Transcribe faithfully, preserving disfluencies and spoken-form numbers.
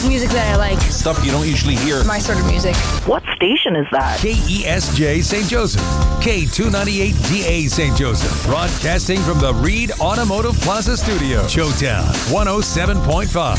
music that I like. Stuff you don't usually hear. My sort of music. What station is that? K E S J Saint Joseph. K two ninety-eight D A Saint Joseph. Broadcasting from the Reed Automotive Plaza Studio. Showtown one oh seven point five.